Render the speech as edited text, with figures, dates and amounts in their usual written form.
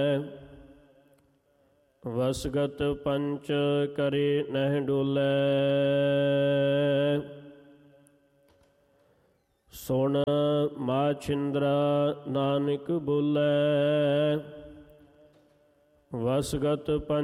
ਵਸਗਤ ਪੰਚ ਕਰੇ ਨਹਿ ਡੋਲੈ। ਸੁਣ ਮਾਛਿੰਦਰਾ ਨਾਨਕ ਬੋਲੇ, ਵਸਗਤ ਪੰਚ